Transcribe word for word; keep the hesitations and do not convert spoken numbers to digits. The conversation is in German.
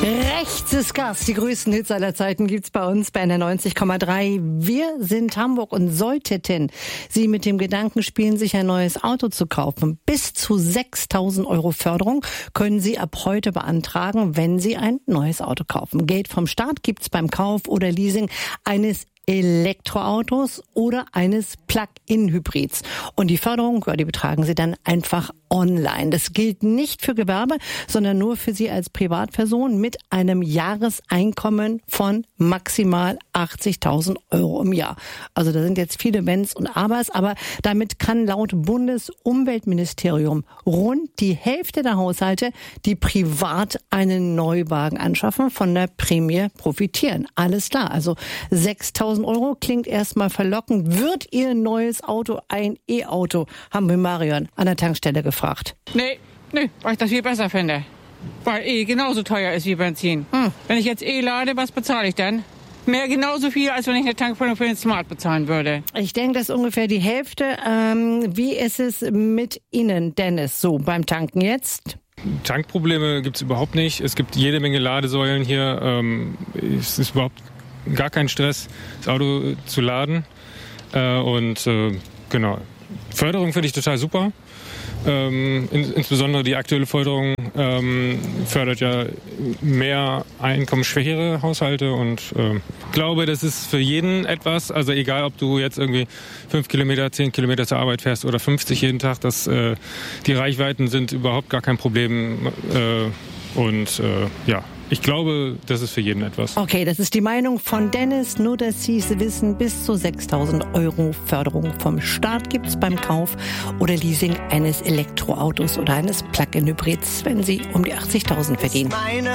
Rechts ist Gas. Die größten Hits aller Zeiten gibt's bei uns bei N R neunzig Komma drei. Wir sind Hamburg und sollteten Sie mit dem Gedanken spielen, sich ein neues Auto zu kaufen. Bis zu sechstausend Euro Förderung können Sie ab heute beantragen, wenn Sie ein neues Auto kaufen. Geld vom Staat gibt's beim Kauf oder Leasing eines Elektroautos oder eines Plug-in-Hybrids. Und die Förderung, ja, die betragen Sie dann einfach online. Das gilt nicht für Gewerbe, sondern nur für Sie als Privatperson mit einem Jahreseinkommen von maximal achtzigtausend Euro im Jahr. Also da sind jetzt viele Wenns und Abers, aber damit kann laut Bundesumweltministerium rund die Hälfte der Haushalte, die privat einen Neuwagen anschaffen, von der Prämie profitieren. Alles klar, also sechstausend Euro klingt erstmal verlockend. Wird Ihr neues Auto ein E-Auto? Haben wir Marion an der Tankstelle gefragt. Nee, nee, weil ich das viel besser finde. Weil E genauso teuer ist wie Benzin. Hm. Wenn ich jetzt E lade, was bezahle ich dann? Mehr genauso viel, als wenn ich eine Tankfüllung für den Smart bezahlen würde. Ich denke, das ist ungefähr die Hälfte. Ähm, wie ist es mit Ihnen, Dennis, so beim Tanken jetzt? Tankprobleme gibt es überhaupt nicht. Es gibt jede Menge Ladesäulen hier. Ähm, es ist überhaupt gar kein Stress, das Auto zu laden. Äh, und äh, genau, Förderung finde ich total super. Ähm, in, insbesondere die aktuelle Förderung ähm, fördert ja mehr einkommensschwächere Haushalte und äh, glaube, das ist für jeden etwas, also egal, ob du jetzt irgendwie fünf Kilometer, zehn Kilometer zur Arbeit fährst oder fünfzig jeden Tag, das, äh, die Reichweiten sind überhaupt gar kein Problem äh, und äh, ja. Ich glaube, das ist für jeden etwas. Okay, das ist die Meinung von Dennis. Nur, dass Sie es wissen, bis zu sechstausend Euro Förderung vom Staat gibt es beim Kauf oder Leasing eines Elektroautos oder eines Plug-in-Hybrids, wenn Sie um die achtzigtausend verdienen.